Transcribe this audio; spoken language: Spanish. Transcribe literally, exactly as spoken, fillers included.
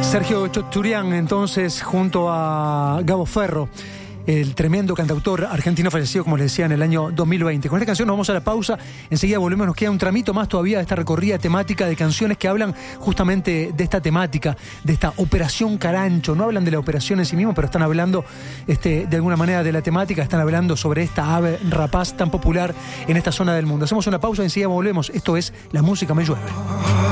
Sergio Choturian, entonces, junto a Gabo Ferro, el tremendo cantautor argentino fallecido, como les decía, en el año dos mil veinte. Con esta canción nos vamos a la pausa, enseguida volvemos, nos queda un tramito más todavía de esta recorrida temática de canciones que hablan justamente de esta temática, de esta Operación Carancho. No hablan de la operación en sí mismo, pero están hablando este, de alguna manera de la temática, están hablando sobre esta ave rapaz tan popular en esta zona del mundo. Hacemos una pausa, enseguida volvemos. Esto es La Música Me Llueve.